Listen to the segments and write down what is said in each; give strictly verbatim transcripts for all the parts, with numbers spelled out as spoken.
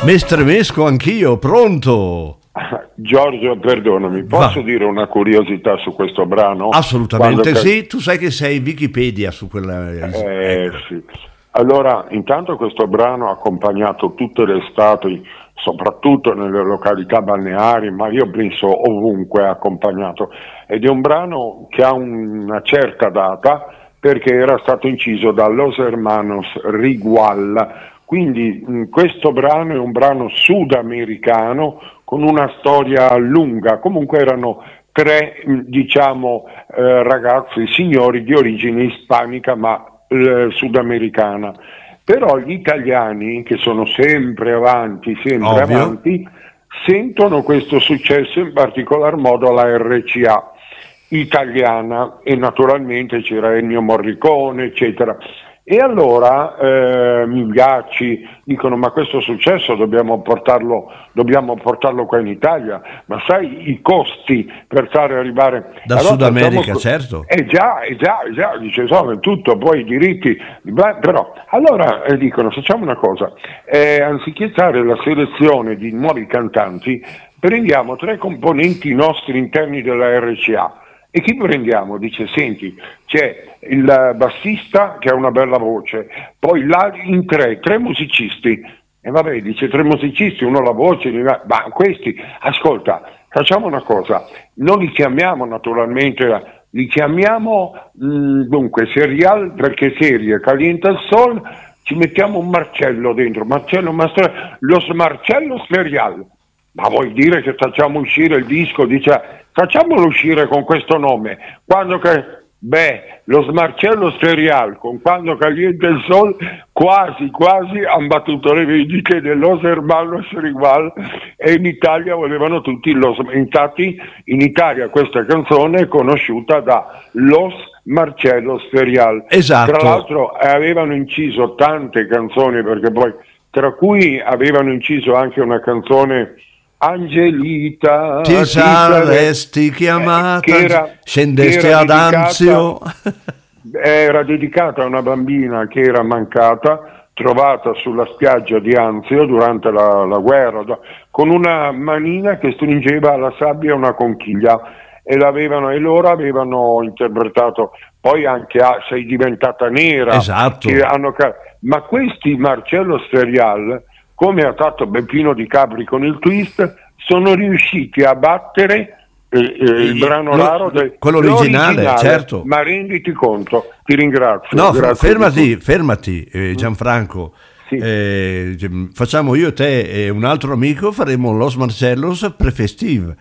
Me stremesco anch'io, pronto? Giorgio, perdonami, posso Va. dire una curiosità su questo brano? Assolutamente Quando- sì, tu sai che sei Wikipedia su quella... Eh, ecco. sì. Allora, intanto questo brano ha accompagnato tutte le estati, soprattutto nelle località balneari, ma io penso ovunque ha accompagnato. Ed è un brano che ha una certa data perché era stato inciso da Los Hermanos Rigual. Quindi mh, questo brano è un brano sudamericano con una storia lunga. Comunque erano tre, mh, diciamo, eh, ragazzi, signori di origine ispanica ma eh, sudamericana. Però gli italiani, che sono sempre avanti, sempre Ovvio. avanti, sentono questo successo, in particolar modo la R C A italiana, e naturalmente c'era Ennio Morricone, eccetera. E allora eh, Migliacci dicono: ma questo successo dobbiamo portarlo, dobbiamo portarlo qua in Italia, ma sai i costi per fare arrivare Da allora Sud America, facciamo- certo. eh già, eh già, eh già, dice so, tutto, poi i diritti, bla- però allora eh, dicono: facciamo una cosa, eh, anziché fare la selezione di nuovi cantanti, prendiamo tre componenti nostri interni della R C A. E chi prendiamo? Dice: senti, c'è il bassista che ha una bella voce, poi là in tre, tre musicisti, e vabbè, dice tre musicisti, uno la voce, ma questi, ascolta, facciamo una cosa, non li chiamiamo naturalmente, li chiamiamo mh, dunque Serial, perché serie, Calienta il Sol, ci mettiamo un Marcello dentro, Marcello Mastra, lo Marcello Serial. Ma vuol dire che facciamo uscire il disco? Dice: facciamolo uscire con questo nome. Quando che, beh, lo Smarcello Serial con Quando calienta il sol, quasi quasi hanno battuto le vendite dello Hermanos Rigual, e in Italia volevano tutti los. Infatti in Italia questa canzone è conosciuta da Los Marcello Serial. Esatto. Tra l'altro avevano inciso tante canzoni, perché poi, tra cui avevano inciso anche una canzone, Angelita, Ti ti saresti sare- chiamata, eh, che era- scendesti che era ad dedicata- Anzio. era dedicata a una bambina che era mancata, trovata sulla spiaggia di Anzio durante la, la guerra, da- con una manina che stringeva alla sabbia una conchiglia, e l'avevano, e loro avevano interpretato poi anche a Sei diventata nera. Esatto. Che hanno ca- ma questi Marcello Serial, come ha fatto Beppino Di Capri con il twist, sono riusciti a battere eh, eh, il Il- brano lo- raro del, quello originale, certo. Ma renditi conto, ti ringrazio. No, grazie fermati, di tutto. fermati eh, Gianfranco. Sì. Eh, facciamo io, te e un altro amico, faremo Los Marcellos pre-festive.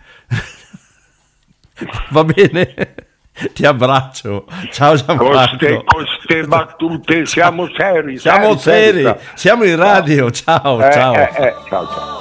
Va bene? Ti abbraccio. Ciao Con ste, Gianfranco. con ste battute siamo seri. Siamo seri, seri, seri. siamo in radio. Ciao, Eh, ciao. eh, eh, ciao, ciao.